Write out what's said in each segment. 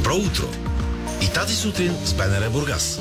Добро утро! И тази сутрин с БНР Бургас.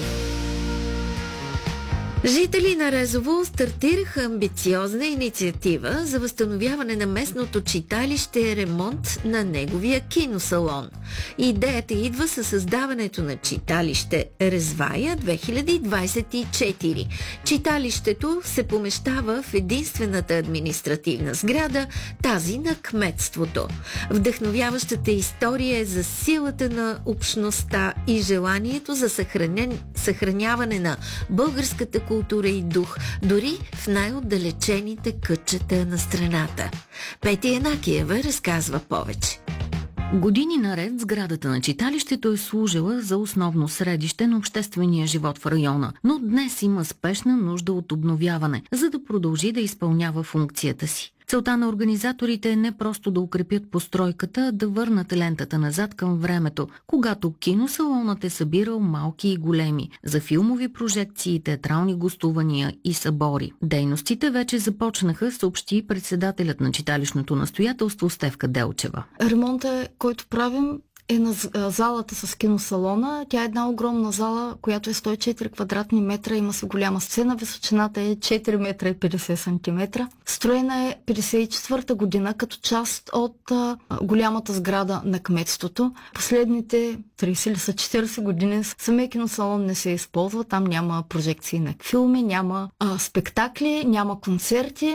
Жители на Резово стартираха амбициозна инициатива за възстановяване на местното читалище и ремонт на неговия киносалон. Идеята идва със създаването на читалище Резвая 2024. Читалището се помещава в единствената административна сграда, тази на кметството. Вдъхновяващата история е за силата на общността и желанието за съхраняване на българската култура и дух, дори в най-отдалечените кътчета на страната. Петя Янакиева разказва повече. Години наред сградата на читалището е служила за основно средище на обществения живот в района, но днес има спешна нужда от обновяване, за да продължи да изпълнява функцията си. Целта на организаторите е не просто да укрепят постройката, а да върнат лентата назад към времето, когато киносалонът е събирал малки и големи за филмови прожекции, театрални гостувания и събори. Дейностите вече започнаха, съобщи председателят на читалищното настоятелство Стефка Делчева. Ремонтът, който правим, е на залата с киносалона. Тя е една огромна зала, която е 104 квадратни метра, има се голяма сцена, височината е 4 метра и 50 сантиметра. Строена е 54-та година като част от голямата сграда на кметството. Последните 30 или са 40 години самия киносалон не се използва, там няма прожекции на филми, няма спектакли, няма концерти.